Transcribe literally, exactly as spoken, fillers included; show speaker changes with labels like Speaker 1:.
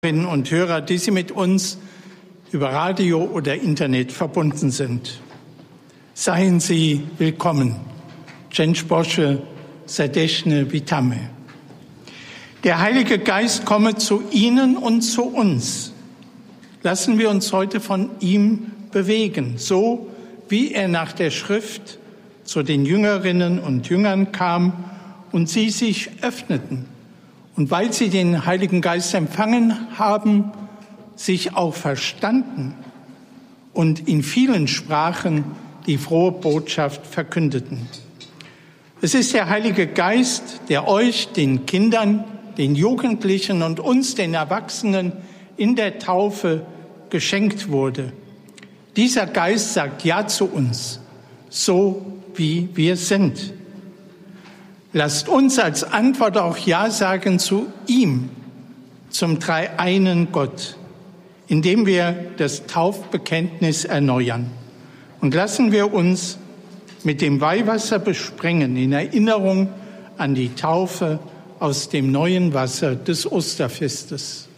Speaker 1: Hörerinnen und Hörer, die Sie mit uns über Radio oder Internet verbunden sind. Seien Sie willkommen. Dzień Boże, serdeczne witamy. Der Heilige Geist komme zu Ihnen und zu uns. Lassen wir uns heute von ihm bewegen, so wie er nach der Schrift zu den Jüngerinnen und Jüngern kam und sie sich öffneten. Und weil sie den Heiligen Geist empfangen haben, sich auch verstanden und in vielen Sprachen die frohe Botschaft verkündeten. Es ist der Heilige Geist, der euch, den Kindern, den Jugendlichen und uns, den Erwachsenen, in der Taufe geschenkt wurde. Dieser Geist sagt Ja zu uns, so wie wir sind. Lasst uns als Antwort auch Ja sagen zu ihm, zum dreieinen Gott, indem wir das Taufbekenntnis erneuern. Und lassen wir uns mit dem Weihwasser besprengen in Erinnerung an die Taufe aus dem neuen Wasser des Osterfestes.